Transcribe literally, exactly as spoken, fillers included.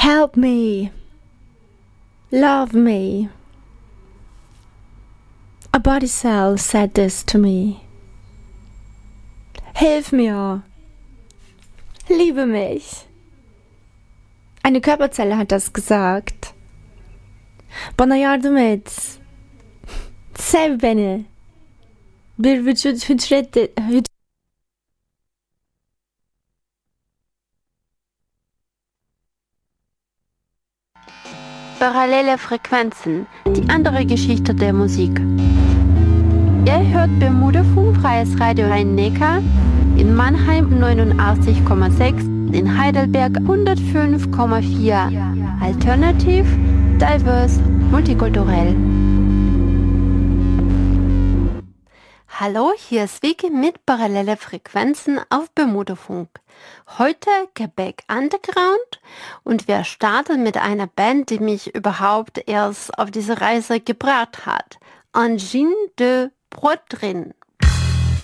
Help me. Love me. A body cell said this to me. Hilf mir. Liebe mich. Eine Körperzelle hat das gesagt. Bana yardım et. Sev beni. Bir vücut hücret hüc- Parallele Frequenzen, die andere Geschichte der Musik. Ihr hört Bermuda-Funk, freies Radio Rhein-Neckar, in Mannheim neunundachtzig Komma sechs, in Heidelberg hundertfünf Komma vier. Alternativ, diverse, multikulturell. Hallo, hier ist Vicky mit Parallele Frequenzen auf Bermuda-Funk. Heute Quebec Underground und wir starten mit einer Band, die mich überhaupt erst auf diese Reise gebracht hat. Angine de Brodrin.